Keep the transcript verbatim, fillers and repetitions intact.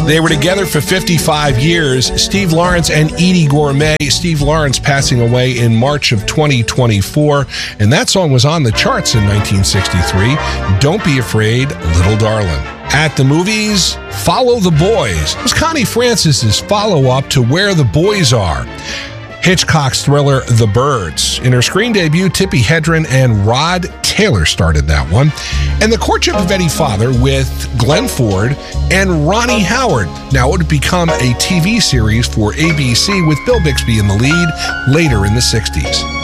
They were together for fifty-five years, Steve Lawrence and Edie Gourmet. Steve Lawrence passing away in March of twenty twenty-four, and that song was on the charts in nineteen sixty-three. Don't Be Afraid, Little Darling. At the movies, Follow the Boys. It was Connie Francis's follow-up to Where the Boys Are. Hitchcock's thriller The Birds. In her screen debut, Tippi Hedren and Rod Taylor started that one. And The Courtship of Eddie Father with Glenn Ford and Ronnie Howard. Now, it would become a T V series for A B C with Bill Bixby in the lead later in the sixties.